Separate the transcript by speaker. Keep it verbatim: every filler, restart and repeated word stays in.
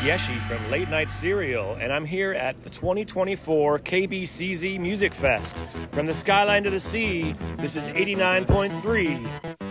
Speaker 1: Yeshi from Late Night Serial, and I'm here at the twenty twenty-four K B C Z Music Fest. From the skyline to the sea, this is eighty-nine point three